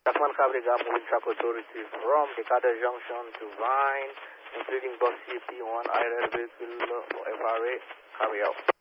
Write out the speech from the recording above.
Takman Cabriga moving track authority from Decatur Junction to Vine, including bus CP1 IRL vehicle for FRA. Carry out.